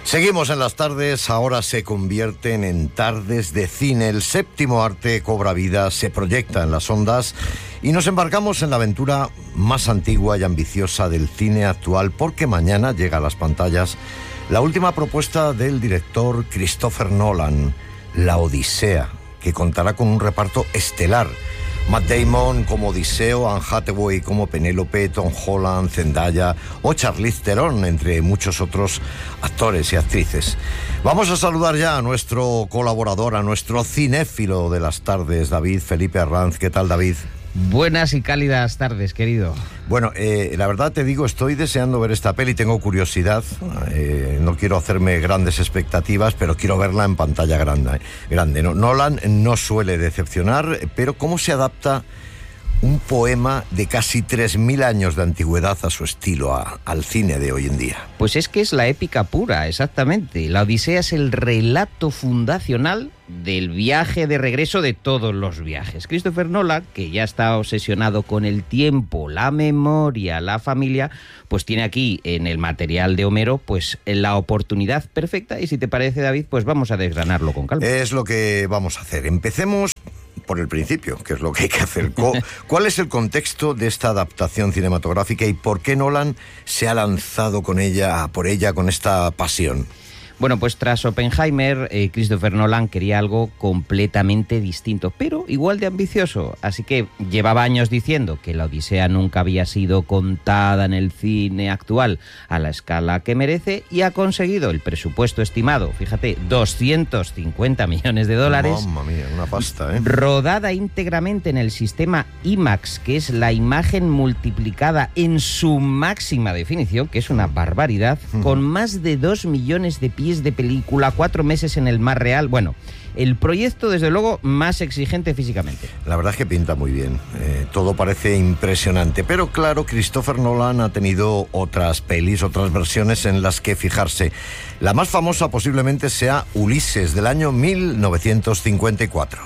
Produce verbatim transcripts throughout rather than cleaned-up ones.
Seguimos en las tardes, ahora se convierten en tardes de cine. El séptimo arte cobra vida, se proyecta en las ondas y nos embarcamos en la aventura más antigua y ambiciosa del cine actual, porque mañana llega a las pantallas la última propuesta del director Christopher Nolan, La Odisea, que contará con un reparto estelar. Matt Damon como Odiseo, Anne Hathaway como Penélope, Tom Holland, Zendaya o Charlize Theron, entre muchos otros actores y actrices. Vamos a saludar ya a nuestro colaborador, a nuestro cinéfilo de las tardes, David Felipe Arranz. ¿Qué tal, David? Buenas y cálidas tardes, querido. Bueno, eh, la verdad te digo, estoy deseando ver esta peli, tengo curiosidad, eh, no quiero hacerme grandes expectativas, pero quiero verla en pantalla grande. grande ¿no? Nolan no suele decepcionar, pero ¿cómo se adapta un poema de casi tres mil años de antigüedad a su estilo, a, al cine de hoy en día? Pues es que es la épica pura, exactamente. La Odisea es el relato fundacional del viaje de regreso de todos los viajes. Christopher Nolan, que ya está obsesionado con el tiempo, la memoria, la familia, pues tiene aquí en el material de Homero pues la oportunidad perfecta, y si te parece, David, pues vamos a desgranarlo con calma. Es lo que vamos a hacer. Empecemos por el principio, que es lo que hay que hacer. ¿Cuál es el contexto de esta adaptación cinematográfica y por qué Nolan se ha lanzado con ella, por ella, con esta pasión? Bueno, pues tras Oppenheimer, eh, Christopher Nolan quería algo completamente distinto, pero igual de ambicioso. Así que llevaba años diciendo que la Odisea nunca había sido contada en el cine actual a la escala que merece, y ha conseguido el presupuesto estimado, fíjate, doscientos cincuenta millones de dólares. Mamma mía, una pasta, ¿eh? Rodada íntegramente en el sistema IMAX, que es la imagen multiplicada en su máxima definición, que es una barbaridad, uh-huh. con más de dos millones de pies de película, cuatro meses en el mar real. Bueno, el proyecto, desde luego, más exigente físicamente. La verdad es que pinta muy bien. Eh, todo parece impresionante. Pero claro, Christopher Nolan ha tenido otras pelis, otras versiones en las que fijarse. La más famosa posiblemente sea Ulises, del año mil novecientos cincuenta y cuatro.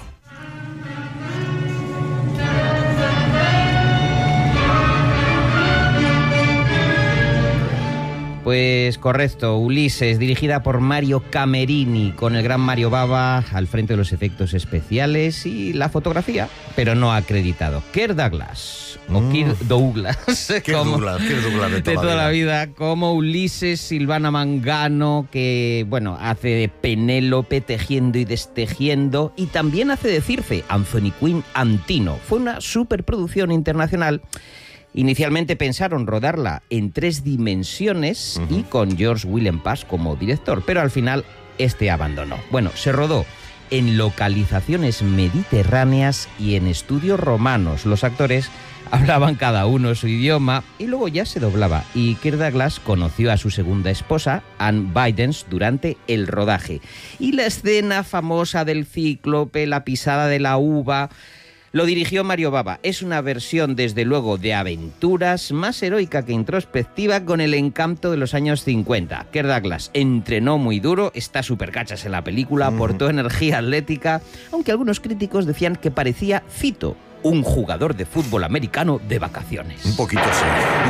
Pues correcto, Ulises, dirigida por Mario Camerini, con el gran Mario Bava al frente de los efectos especiales y la fotografía, pero no acreditado. Kirk Douglas, o mm. Kirk Douglas, Kirk como, Douglas, Kirk Douglas de toda, de toda la, la vida. vida, como Ulises Silvana Mangano, que bueno, hace de Penélope tejiendo y destejiendo, y también hace de Circe, Anthony Quinn Antino. Fue una superproducción internacional. Inicialmente pensaron rodarla en tres dimensiones uh-huh. y con George Willem Paz como director, pero al final este abandonó. Bueno, se rodó en localizaciones mediterráneas y en estudios romanos. Los actores hablaban cada uno su idioma y luego ya se doblaba. Y Kirk Douglas conoció a su segunda esposa, Anne Bidens, durante el rodaje. Y la escena famosa del cíclope, la pisada de la uva, lo dirigió Mario Bava. Es una versión, desde luego, de aventuras, más heroica que introspectiva, con el encanto de los años cincuenta. Kirk Douglas entrenó muy duro, está súper cachas en la película, mm. aportó energía atlética, aunque algunos críticos decían que parecía, cito, un jugador de fútbol americano de vacaciones. Un poquito sí.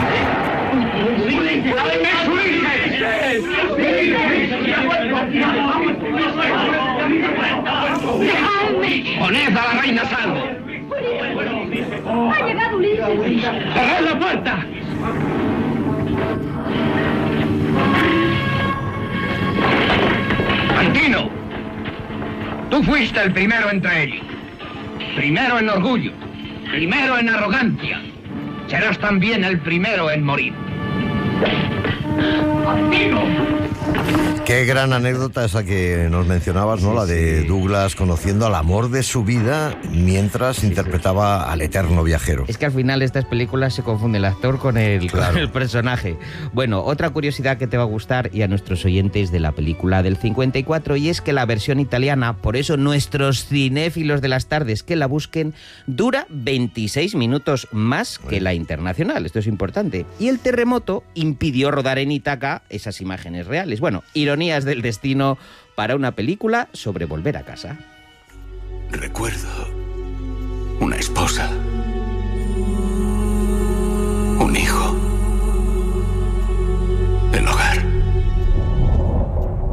¡Poned a la reina a salvo! ¡Ha llegado Ulises! ¡Cerrad la puerta! Antino, tú fuiste el primero entre ellos. Primero en orgullo, primero en arrogancia. Serás también el primero en morir. ¡Antino! Qué gran anécdota esa que nos mencionabas, ¿no? Sí, la de sí. Douglas conociendo al amor de su vida mientras sí, interpretaba sí. al eterno viajero. Es que al final estas películas se confunde el actor con el, claro. con el personaje. Bueno, otra curiosidad que te va a gustar, y a nuestros oyentes, de la película del cincuenta y cuatro, y es que la versión italiana, por eso nuestros cinéfilos de las tardes que la busquen, dura veintiséis minutos más que la internacional. Esto es importante. Y el terremoto impidió rodar en Ítaca esas imágenes reales. Bueno, ironías del destino para una película sobre volver a casa. Recuerdo una esposa, un hijo, el hogar.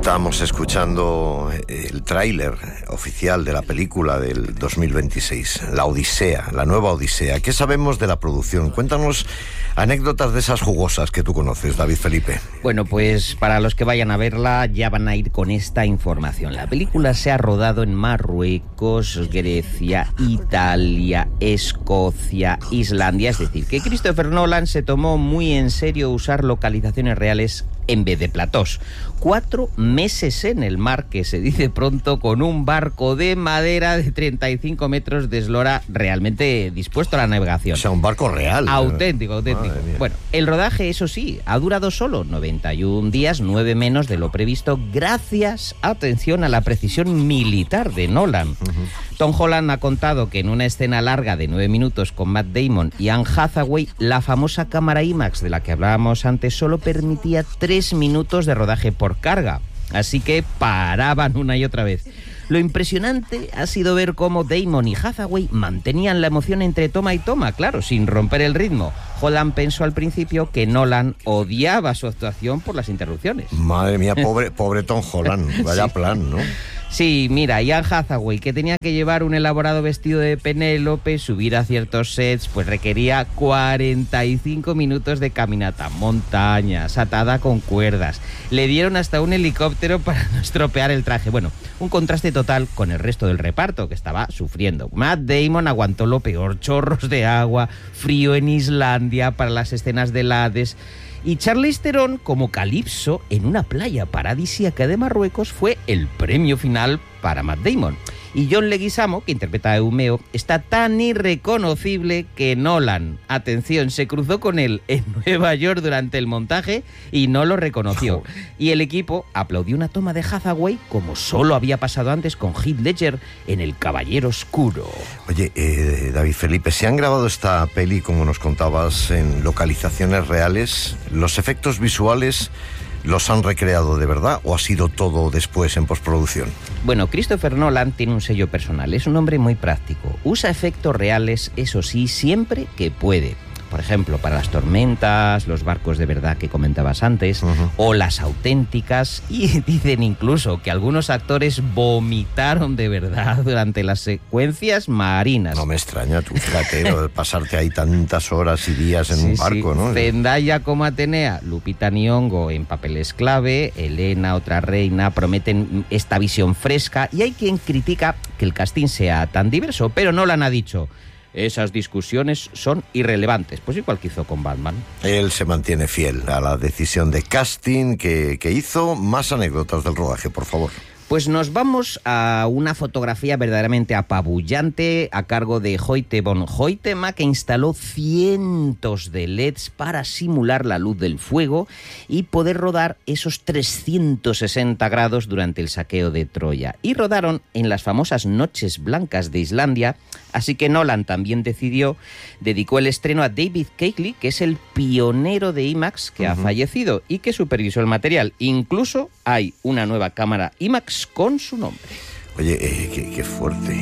Estamos escuchando el tráiler oficial de la película del dos mil veintiséis, La Odisea, la nueva Odisea. ¿Qué sabemos de la producción? Cuéntanos anécdotas de esas jugosas que tú conoces, David Felipe. Bueno, pues para los que vayan a verla ya van a ir con esta información. La película se ha rodado en Marruecos, Grecia, Italia, Escocia, Islandia. Es decir, que Christopher Nolan se tomó muy en serio usar localizaciones reales en vez de platós. Cuatro meses en el mar, que se dice pronto, con un barco de madera de treinta y cinco metros de eslora realmente dispuesto a la navegación. O sea, un barco real. Auténtico, auténtico. Bueno, el rodaje, eso sí, ha durado solo noventa y un días, nueve menos de lo previsto, gracias, atención, a la precisión militar de Nolan. Uh-huh. Tom Holland ha contado que en una escena larga de nueve minutos con Matt Damon y Anne Hathaway, la famosa cámara IMAX de la que hablábamos antes solo permitía tres minutos de rodaje por carga, así que paraban una y otra vez. Lo impresionante ha sido ver cómo Damon y Hathaway mantenían la emoción entre toma y toma, claro, sin romper el ritmo. Holland pensó al principio que Nolan odiaba su actuación por las interrupciones. Madre mía, pobre, pobre Tom Holland, vaya Sí. plan, ¿no? Sí, mira, y Anne Hathaway, que tenía que llevar un elaborado vestido de Penélope, subir a ciertos sets, pues requería cuarenta y cinco minutos de caminata, montañas, atada con cuerdas. Le dieron hasta un helicóptero para no estropear el traje. Bueno, un contraste total con el resto del reparto, que estaba sufriendo. Matt Damon aguantó lo peor, chorros de agua, frío en Islandia para las escenas del Hades. Y Charlize Theron como Calipso en una playa paradisíaca de Marruecos fue el premio final para Matt Damon. Y John Leguizamo, que interpreta a Eumeo, está tan irreconocible que Nolan, atención, se cruzó con él en Nueva York durante el montaje y no lo reconoció. Y el equipo aplaudió una toma de Hathaway como solo había pasado antes con Heath Ledger en El Caballero Oscuro. Oye, eh, David Felipe, ¿se han grabado esta peli, como nos contabas, en localizaciones reales? ¿Los efectos visuales los han recreado de verdad o ha sido todo después en postproducción? Bueno, Christopher Nolan tiene un sello personal, es un hombre muy práctico. Usa efectos reales, eso sí, siempre que puede. Por ejemplo, para las tormentas, los barcos de verdad que comentabas antes, uh-huh. o las auténticas, y dicen incluso que algunos actores vomitaron de verdad durante las secuencias marinas. No me extraña, tú fíjate, ¿no? pasarte ahí tantas horas y días en sí, un barco, sí. ¿no? Zendaya como Atenea, Lupita Nyong'o en papeles clave, Elena, otra reina, prometen esta visión fresca, y hay quien critica que el casting sea tan diverso, pero Nolan ha dicho: esas discusiones son irrelevantes, pues igual que hizo con Batman. Él se mantiene fiel a la decisión de casting que, que hizo. Más anécdotas del rodaje, por favor. Pues nos vamos a una fotografía verdaderamente apabullante a cargo de Hoyte von Hoytema, que instaló cientos de L E Ds para simular la luz del fuego y poder rodar esos trescientos sesenta grados durante el saqueo de Troya. Y rodaron en las famosas Noches Blancas de Islandia, así que Nolan también decidió, dedicó el estreno a David Keighley, que es el pionero de IMAX que uh-huh. ha fallecido y que supervisó el material. Incluso hay una nueva cámara IMAX con su nombre. Oye, eh, qué, qué fuerte.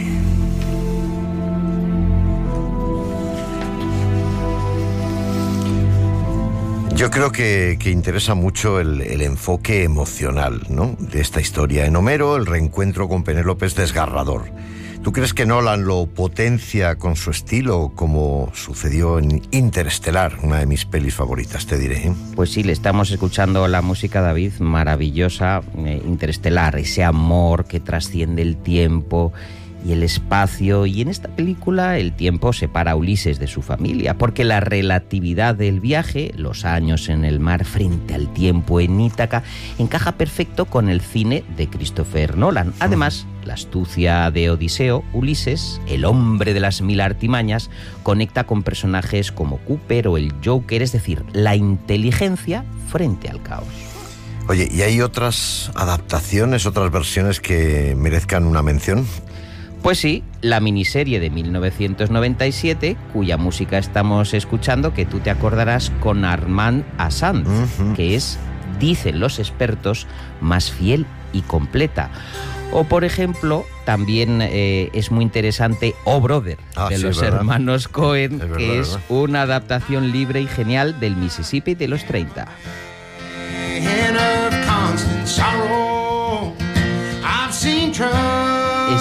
Yo creo que, que interesa mucho el, el enfoque emocional, ¿no?, de esta historia. En Homero, el reencuentro con Penélope es desgarrador. ¿Tú crees que Nolan lo potencia con su estilo, como sucedió en Interestelar, una de mis pelis favoritas, te diré, ¿eh? Pues sí, le estamos escuchando la música, David, maravillosa. eh, Interestelar, ese amor que trasciende el tiempo y el espacio, y en esta película el tiempo separa a Ulises de su familia, porque la relatividad del viaje, los años en el mar frente al tiempo en Ítaca, encaja perfecto con el cine de Christopher Nolan. Además, la astucia de Odiseo, Ulises, el hombre de las mil artimañas, conecta con personajes como Cooper o el Joker, es decir, la inteligencia frente al caos. Oye, ¿y hay otras adaptaciones, otras versiones que merezcan una mención? Pues sí, la miniserie de mil novecientos noventa y siete, cuya música estamos escuchando, que tú te acordarás, con Armand Assad, uh-huh. que es, dicen los expertos, más fiel y completa. O, por ejemplo, también eh, es muy interesante Oh Brother, ah, de sí, los ¿verdad? hermanos Coen, es verdad, que es ¿verdad? una adaptación libre y genial del Mississippi de los treinta. Of constant sorrow.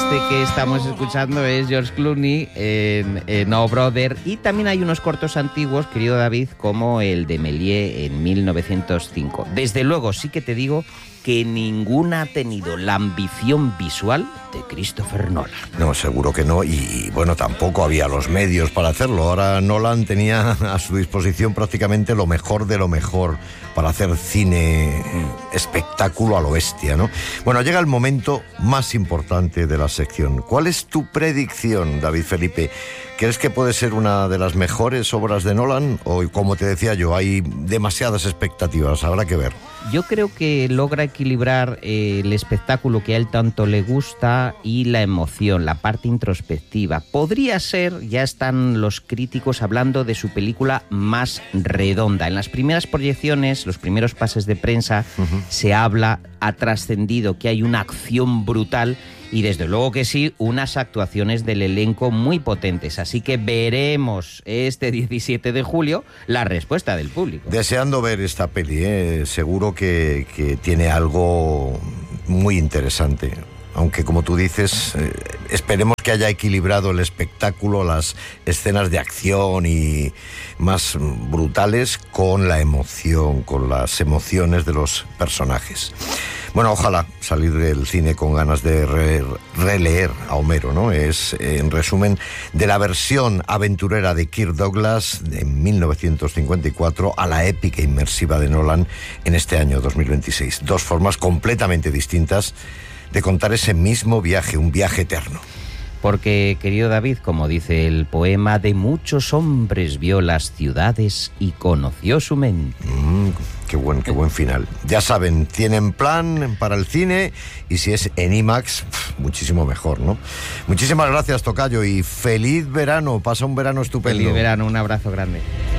Este que estamos escuchando es George Clooney en, en Oh Brother, y también hay unos cortos antiguos, querido David, como el de Méliès en mil novecientos cinco. Desde luego, sí que te digo que ninguna ha tenido la ambición visual de Christopher Nolan. No, seguro que no, y, y bueno, tampoco había los medios para hacerlo. Ahora Nolan tenía a su disposición prácticamente lo mejor de lo mejor para hacer cine espectáculo a lo bestia, ¿no? Bueno, llega el momento más importante de la sección. ¿Cuál es tu predicción, David Felipe? ¿Crees que puede ser una de las mejores obras de Nolan? O, como te decía yo, hay demasiadas expectativas, habrá que ver. Yo creo que logra equilibrar eh, el espectáculo que a él tanto le gusta y la emoción, la parte introspectiva. Podría ser, ya están los críticos hablando de su película más redonda. En las primeras proyecciones, los primeros pases de prensa, uh-huh. se habla, ha trascendido que hay una acción brutal y desde luego que sí, unas actuaciones del elenco muy potentes. Así que veremos este diecisiete de julio la respuesta del público. Deseando ver esta peli, ¿eh? Seguro que, que tiene algo muy interesante. Aunque, como tú dices, eh, esperemos que haya equilibrado el espectáculo, las escenas de acción y más brutales con la emoción, con las emociones de los personajes. Bueno, ojalá salir del cine con ganas de re, releer a Homero, ¿no? Es, en resumen, de la versión aventurera de Kirk Douglas de mil novecientos cincuenta y cuatro a la épica inmersiva de Nolan en este año dos mil veintiséis. Dos formas completamente distintas de contar ese mismo viaje, un viaje eterno. Porque, querido David, como dice el poema, de muchos hombres vio las ciudades y conoció su mente. Mm, qué buen, qué buen final. Ya saben, tienen plan para el cine y si es en IMAX, muchísimo mejor, ¿no? Muchísimas gracias, tocayo, y feliz verano. Pasa un verano estupendo. Feliz verano, un abrazo grande.